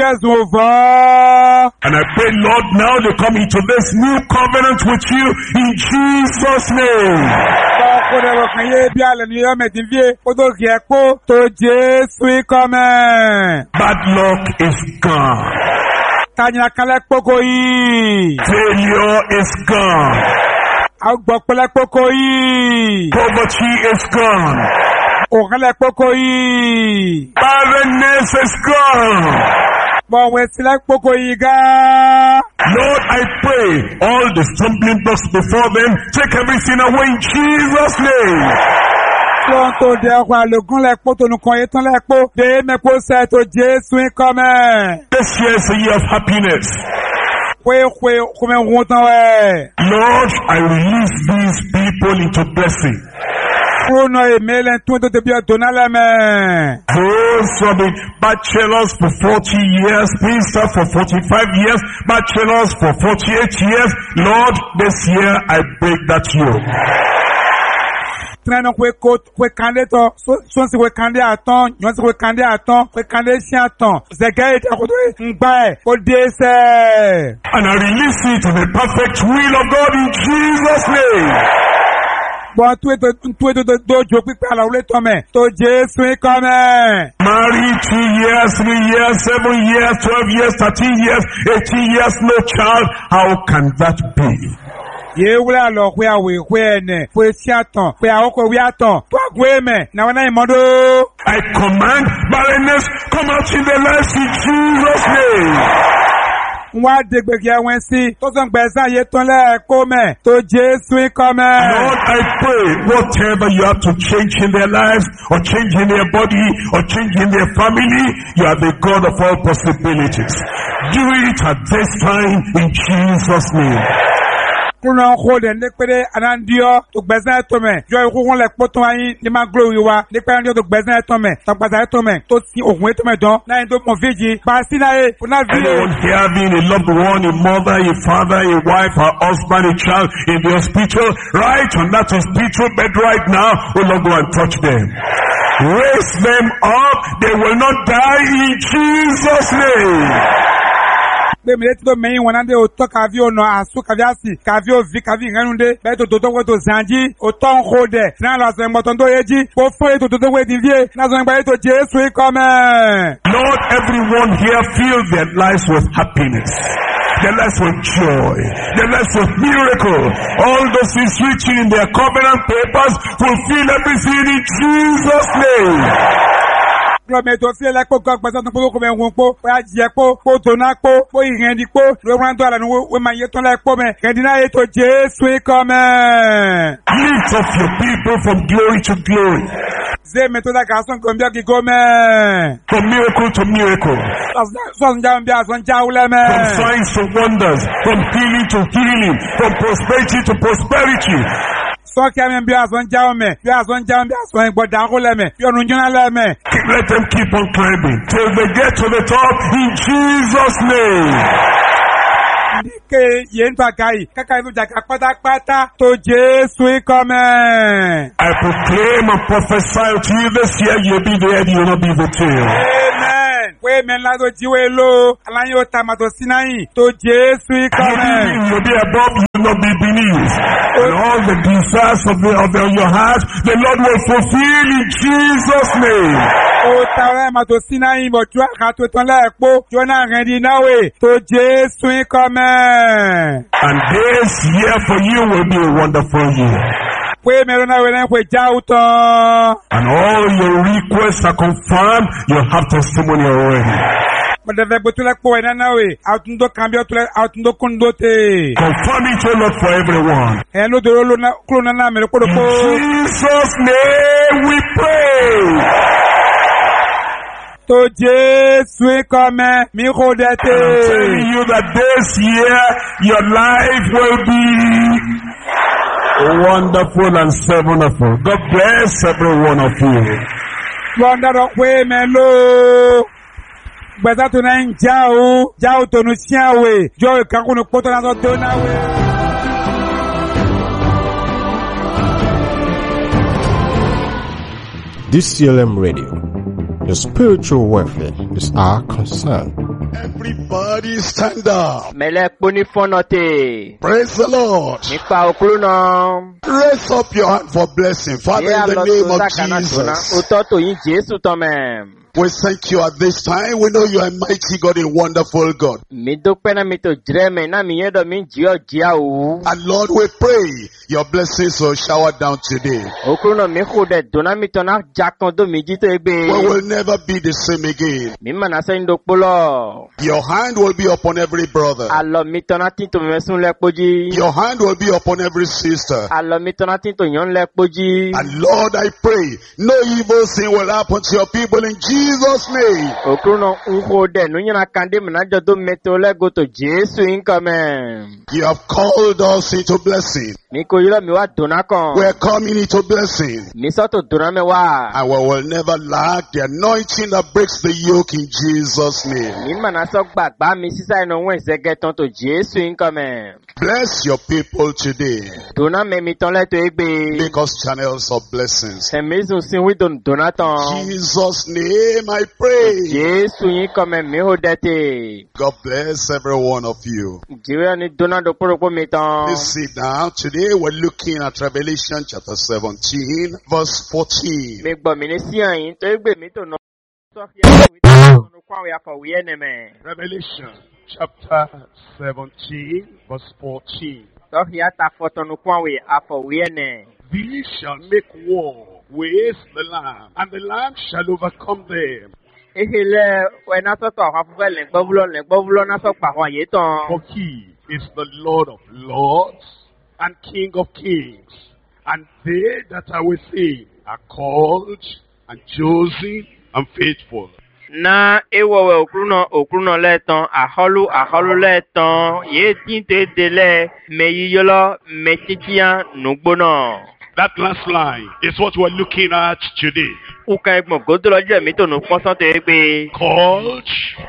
I pray, Lord, now they come into this new covenant with you in Jesus' name. Bad luck is gone. Failure is gone. Poverty is gone. Barrenness is gone. Lord, I pray all the stumbling blocks before them, take everything away in Jesus' name. This year is a year of happiness. Lord, I release these people into blessing. Those who have been bachelors for 40 years, minister for 45 years, bachelors for 48 years, Lord, this year I break that yoke. And I release it to the perfect will of God in Jesus' name. Married 2 years, 3 years, 7 years, 12 years, 13 years, 18 years, no child. How can that be? I command barrenness, come out in their lives in Jesus' name. Lord, I pray whatever you have to change in their lives, or change in their body, or change in their family, you are the God of all possibilities. Do it at this time in Jesus' name. Kuno Hode, Nekpede, Anandio, to Bezan Tome, Joy Ron like Potoai, Nima Gloria, Nepandio to Bezan Tome, Tabaza Tome, to see Ogwetome Don, Nine to Moviji, Basina, Anyone here having a loved one, a mother, a father, a wife, a husband, a child in the hospital, right on that hospital bed right now, oh Lord, go and touch them. Raise them up, they will not die in Jesus' name. Milito mei wanande oto kavio no asu kaviasi kavio vi kavi nganunde beto toto weto zanji oton hode na la so mbotondo eji po fo eto toto we divie na so ngba eto Jesu ikome. Lord, everyone here fill their lives with happiness, their lives with joy, their lives with miracle. All those things written in their covenant papers, fulfill everything in Jesus' name. Meto fie la ko ko gbasan to ko me won po pa je po to na po irin di po lo ran to ala no we ma ye ton la po me ken na ye to Jesu come. Lift up your people from glory to glory. Ze meto da gason ko mbia ki go me. From miracle to miracle. So nja mbia so nja ule me. From signs to wonders, from healing to healing, from prosperity to prosperity. So can be as one jaume, be as one jaume, as one but Daroleme, you're Nunjana. Let them keep on climbing till they get to the top in Jesus' name. To Jesu come. I proclaim and prophesy to you this year, you'll be the head, you'll not be the tail. Amen. Women lado jiwelo, alanyo tamato sinai, to Jesu come. You'll be above, you'll not be beneath. And all the desires of your heart, the Lord will fulfill in Jesus' name. O tawe mato sinai mo jwa kato ton la ekpo, jona rendi nawe, to Jesu come. And this year for you will be a wonderful year. And all your requests are confirmed. You have testimony already. Confirm it, O Lord, for everyone. In Jesus' name we pray. To Jesu come, I'm telling you that this year your life will be wonderful and wonderful. God bless every one of you. Wonderful way, Melo. Beta to nine Jao to Nusiawe, Joy Kakuno Potanazo Donawe. DCLM Radio. The spiritual welfare is our concern. Everybody stand up. Praise the Lord. Raise up your hand for blessing. Father, in the name of Jesus. We thank you at this time. We know you are mighty God and wonderful God. And Lord, we pray your blessings will shower down today. We will never be the same again. Your hand will be upon every brother. Your hand will be upon every sister. And Lord, I pray no evil thing will happen to your people in Jesus' name. You have called us into blessing. We are coming into blessing. And we will never lack the anointing that breaks the yoke in Jesus' name. Bless your people today. Make us channels of blessings. In Jesus' name I pray. God bless every one of you. Please sit down. Today we're looking at Revelation chapter 17 verse 14. Revelation chapter 17 verse 14. These shall make war with the Lamb, and the Lamb shall overcome them. For he is the Lord of lords and King of kings, and they that are with him are called and chosen and faithful. Na ewowe okruno leton aholu leton ye tinte dele meyiyolo metitia nugbono. That last line is what we're looking at today. Ukan egbo godolo je mi to nu posante pe Called,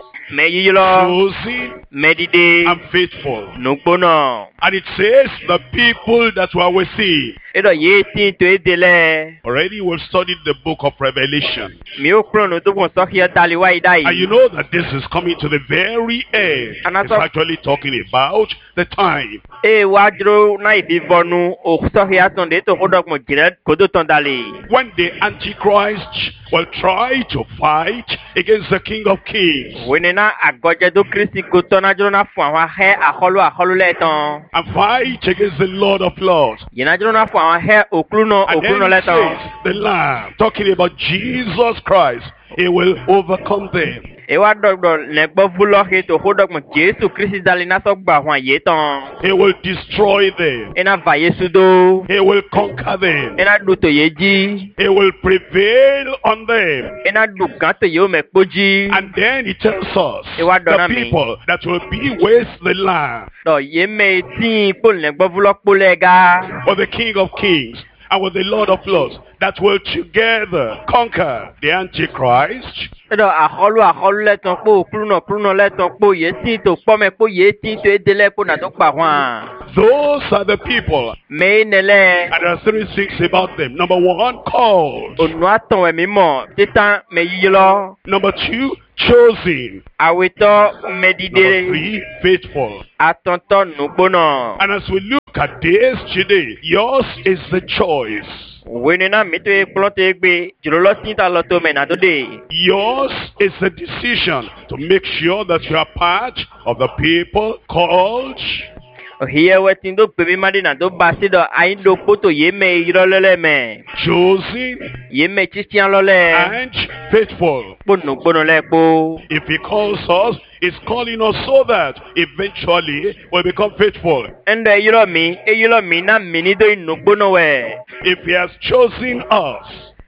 meyiyolo chosen, medide and faithful. nugbono. And it says the people that were with him. Edo ye tinte dele Already we've studied the book of Revelation. mi okrono to kon sokia daliwa idai. And you know that this is coming to the very end. And I It's thought- actually talking about the time. E wadro na ifivonu o sokia tonde to kodok mo jire kodo tondali. When the Antichrist will try to fight against the King of Kings Wenena agoje do Kristi kotona jiro na fu awon he aholu leton. and fight against the Lord of Lords. Yena jiro na fu awon he okruno And then it leton. says, the Lamb, talking about Jesus Christ, he will overcome them. E wa dogdo ne gbo vulo he to kodok mo Jesu Kristi dali na so gba wan ye ton. He will destroy them. Ena va Yesu do. He will conquer them. Ena du to yeji. He will prevail on them. Ena du kan to yo me poji. And then he tells us He wa the dona mi. people that will be with the Lamb, Do ye me tin pol ne gbo vulo polega. or the King of Kings, and with the Lord of Lords, that will together conquer the Antichrist, Edo aholu leton po okruno leton po ye tin to pome po ye tin to edele po na to pa wan. those are the people. Me nele And there are three things about them. Number one, called. onu aton we mimo titan me yiyilo Number two, chosen. aweto Number medide three, faithful. atonto nugbono. And as we look at this today, yours is the choice. Wenena mito e plote egbe jilolo tinta loto me na dode. Yours is the decision to make sure that you are part of the people called, Hiye wetin do pebi madi na do basi do ayin do poto ye me yiro lele me. chosen, Ye me chistian lole and faithful. po nugbono le po. If he calls us, he's calling us so that eventually we'll become faithful. Endo e yiro mi na mini do nugbono we. If he has chosen us,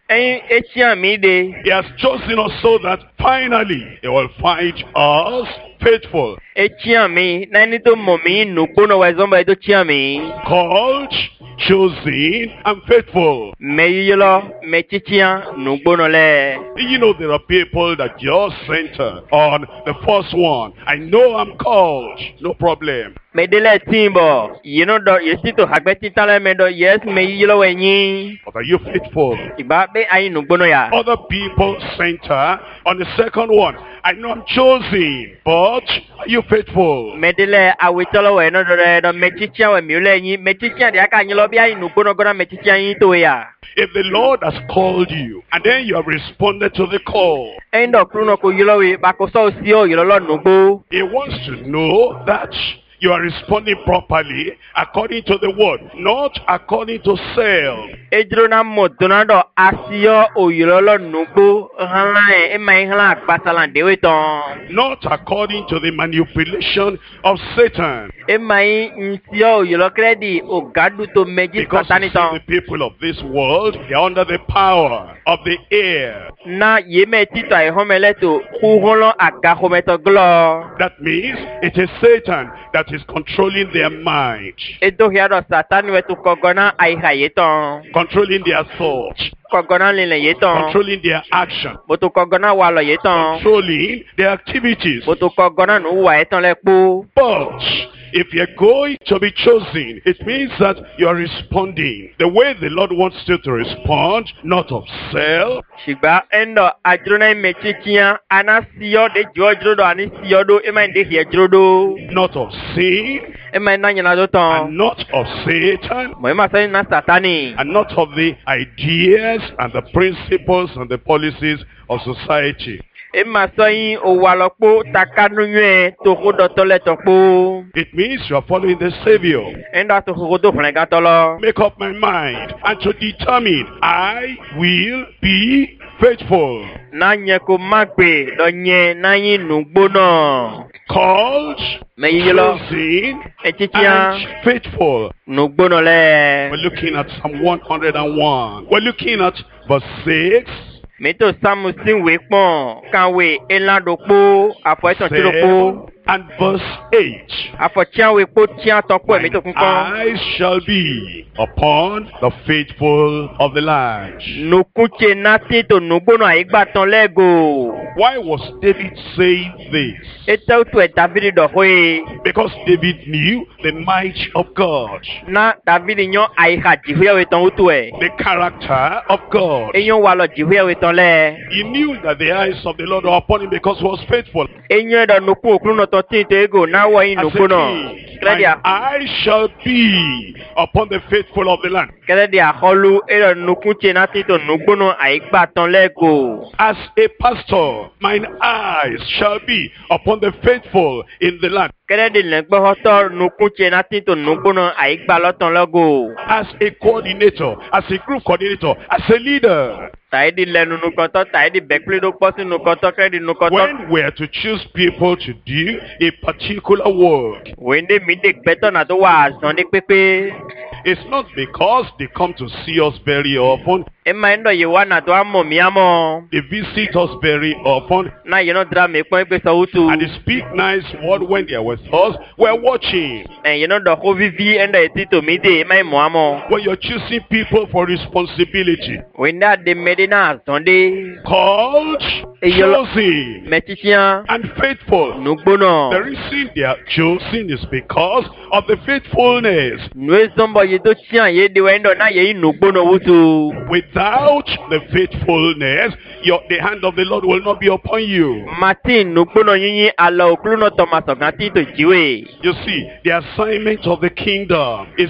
Echian mi de. he has chosen us so that finally he will find us faithful. Echian mi na ni to mo mi nugbono we zomba e do chian mi. Called, chosen, and faithful. Me yilo me chichian nugbono le. You know, there are people that just center on the first one. I know I'm called. No problem. Me dele timbo. You do yesi to hagbe titale me do yes me yilo we nyi. But are you faithful? Iba be ayin nugbono ya. Other people center on the second one. I know I'm chosen, but are you faithful? Medele awitolo we no do me chichian we mi ule nyi. Me chichian de aka nyi lo bi ayin nugbono gona me chichian yin to ya. If the Lord has called you, and then you have responded to the call, Endo kruno ko yilo we bako so si o yilo lo nugbo. He wants to know that you are responding properly according to the word, not according to self. Ejro na mo donado asio o yilo lo nugbo. Hala e ma hala akpasala dewe ton. Not according to the manipulation of Satan. E mai nsio yilo kredi o gadu to meji Because you satani see, ton. the people of this world, they are under the power of the air. Na yeme tito e homele to kuholo aga hometo glo. That means it is Satan that is controlling their mind, Edo hiado satani wetu kogona aiha yeton. controlling their thoughts, Kogona lile yeton. controlling their action, Boto kogona walo yeton. controlling their activities. Boto kogona nu wa yeton le po. But if you're going to be chosen, it means that you are responding the way the Lord wants you to respond, not of self, Shigba endo ajrona mechikia ana siyo de jojro do ani siyo do ema de hiejro do. not of sin, Ema na nyana do and ton. not of Satan, Mo ema sa na satani. and not of the ideas and the principles and the policies of society. Ema so yin o walopo takanu yue to hodo tole topo. It means you are following the Savior. Endo to hodo flenga tolo. Make up my mind and to determine I will be faithful. Na nye ko magbe do nye na yin nugbono. Called, Me yilo chosen, echikia and faithful. nugbono We're le. looking at Psalm 101. We're looking at verse 6, Mito samusin we pon kanwe elandokpo afoeton tilokpo. And verse 8. Afotian we po tian tonpo mito kunkon. Eyes shall be upon the faithful of the land. Nukunche nati to nugbono aigba ton lego. Why was David saying this? Eto to David do hoye. Because David knew the might of God. Na David nyon aiha jihuya we ton utwe. The character of God. Enyon walo jihuya we ton le. He knew that the eyes of the Lord were upon him because he was faithful. Enyon do nuku okruno to tinte ego na wa inu kono. My eyes shall be upon the faithful of the land. Kledia holu ero nukunche nati to nugbono aigba ton lego. As a pastor, mine eyes shall be upon the faithful in the land. Kledi legbe hotor nukunche nati to nugbono aigba loton lego. As a coordinator, as a group coordinator, as a leader. Taidi lenu nukoto, taidi bekli do posi nukoto, kredi nukoto. When we are to choose people to do a particular work, Wende midek beto na to wa zonde pepe. it's not because they come to see us very often, Ema endo yewa na to amo miamo. they visit us very often, Na yeno dra me kwen pe sa utu. and they speak nice word when they are with us. We're watching. Yeno do ho vivi endo etito mide ema imo amo. When you're choosing people for responsibility, Wenda de medina zonde. called, chosen, Metitian. and faithful. Nugbono. The reason they are chosen is because of the faithfulness. Nwe zombo ye do tian ye de wendo na ye nugbono utu. Without the faithfulness, the hand of the Lord will not be upon you. Martin nugbono yinyi ala okluno tomaso ganti to jiwe. You see, the assignment of the kingdom is